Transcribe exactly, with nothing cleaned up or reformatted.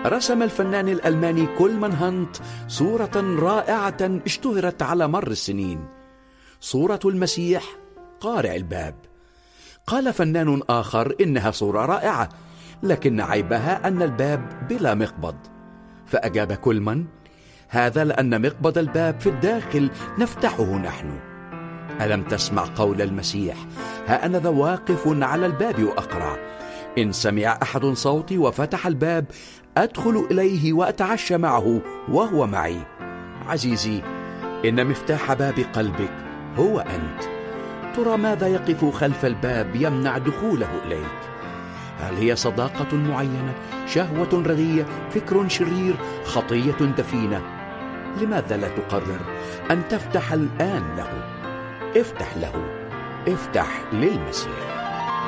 رسم الفنان الألماني كولمان هانت صورة رائعة اشتهرت على مر السنين، صورة المسيح قارع الباب. قال فنان آخر إنها صورة رائعة، لكن عيبها أن الباب بلا مقبض. فأجاب كولمان: هذا لأن مقبض الباب في الداخل نفتحه نحن. ألم تسمع قول المسيح: ها أنا ذا واقف على الباب وأقرع، إن سمع أحد صوتي وفتح الباب أدخل إليه وأتعشى معه وهو معي. عزيزي، إن مفتاح باب قلبك هو أنت. ترى ماذا يقف خلف الباب يمنع دخوله إليك؟ هل هي صداقة معينة، شهوة ردية، فكر شرير، خطية دفينة؟ لماذا لا تقرر أن تفتح الآن له؟ افتح له، افتح للمسيح.